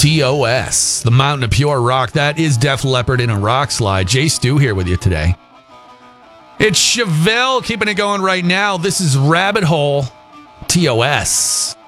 TOS, the Mountain of Pure Rock. That is Def Leppard in a rock slide. Jay Stu here with you today. It's Chevelle keeping it going right now. This is Rabbit Hole, TOS.